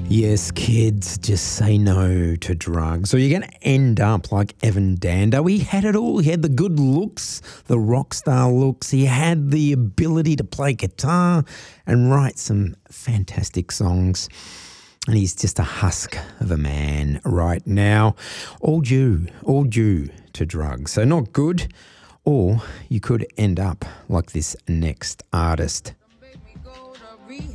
Yes, kids, just say no to drugs or you're going to end up like Evan Dando. He had it all. He had the good looks, the rock star looks. He had the ability to play guitar and write some fantastic songs. And he's just a husk of a man right now, all due to drugs. So not good, or you could end up like this next artist.